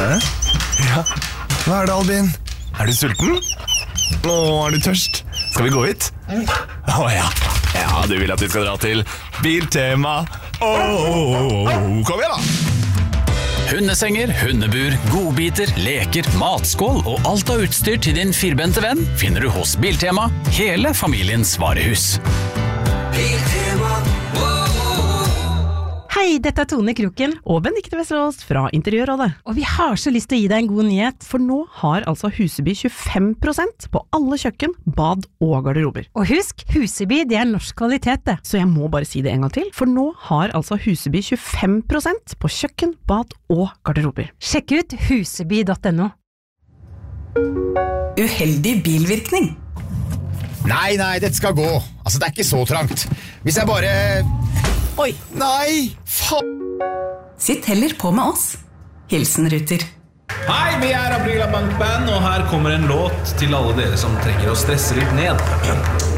Ja, hva det, Albin? Du sulten? Er du tørst? Skal vi gå hit? Ja. Ja, du vil at vi skal dra til Biltema. Kom igjen da! Hundesenger, hundebur, godbiter, leker, matskål og alt av utstyr til din firbente venn finner du hos Biltema, hele familiens varehus. Biltema. Hei, dette Tone Kroken og Benedikte Vesterås fra Interiørrådet. Og vi har så lyst til å gi deg en god nyhet, for nå har altså Huseby 25% på alle kjøkken, bad og garderober. Og husk, Huseby det norsk kvalitet det. Så jeg må bare si det en gang til, for nå har altså Huseby 25% på kjøkken, bad og garderober. Sjekk ut huseby.no. Uheldig bilvirkning. Nei, dette skal gå. Altså, det ikke så trangt. Hvis jeg bare... Oi, nei, faen. Sitt heller på med oss. Hilsen Ruter. Hei, vi Aprila Bankband, og her kommer en låt til alle dere som trenger å stresse litt ned.